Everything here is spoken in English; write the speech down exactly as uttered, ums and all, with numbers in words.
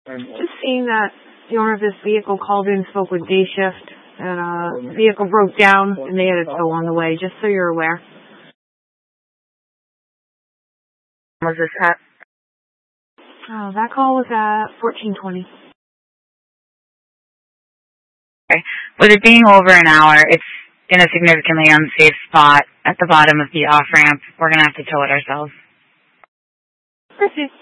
Just seeing that the owner of this vehicle called in, spoke with Day Shift, and uh, the vehicle broke down, and they had a tow on the way, just so you're aware. Was this at? Oh, that call was at fourteen twenty. Okay. With it being over an hour, it's in a significantly unsafe spot at the bottom of the off-ramp. We're going to have to tow it ourselves. Proceed.